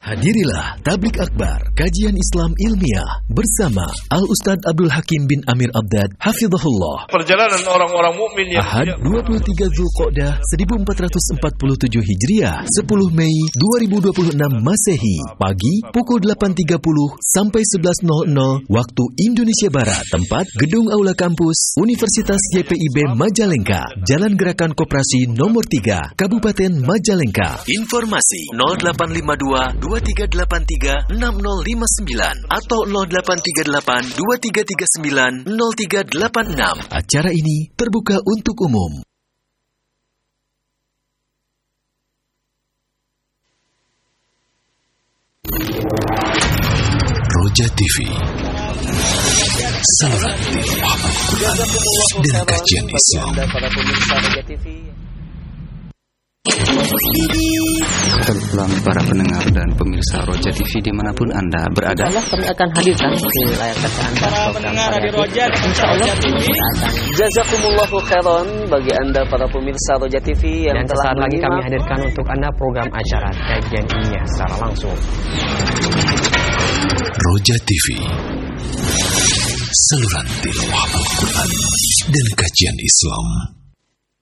Hadirilah Tablik Akbar, kajian Islam ilmiah bersama Al-Ustadz Abdul Hakim bin Amir Abdad, Hafizahullah. Perjalanan orang-orang mukmin yang Ahad 23 Zulqa'dah 1447 Hijriah, 10 Mei 2026 Masehi, pagi pukul 8.30 sampai 11.00 waktu Indonesia Barat. Tempat Gedung Aula Kampus Universitas YPIB Majalengka, Jalan Gerakan Koperasi nomor 3, Kabupaten Majalengka. Informasi 0852 2383 6059 atau 0838 2339 0386. Acara ini terbuka untuk umum. Roja TV, saluran Muhammad Quran dan kajian Islam. Selamat para pendengar dan pemirsa Roja TV dimanapun Anda berada. Insyaallah kami akan hadirkan di layar kaca Anda para pendengar di Roja TV. Jazakumullahu khairan bagi Anda para pemirsa Roja TV yang dan sesaat lagi kami hadirkan untuk Anda program acara kajian ilmiah secara langsung. Roja TV, saluran Muhammad Quran dan kajian Islam.